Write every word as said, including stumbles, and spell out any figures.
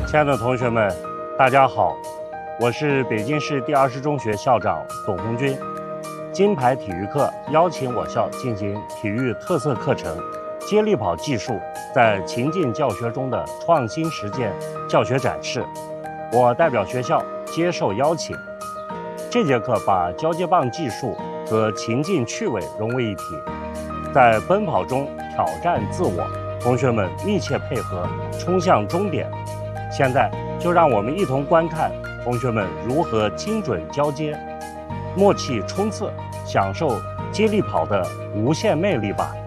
亲爱的同学们，大家好，我是北京市第二师中学校长董红军。金牌体育课邀请我校进行体育特色课程接力跑技术在情境教学中的创新实践教学展示。我代表学校接受邀请。这节课把交接棒技术和情境趣味融为一体，在奔跑中挑战自我，同学们密切配合，冲向终点。现在就让我们一同观看同学们如何精准交接、默契冲刺，享受接力跑的无限魅力吧。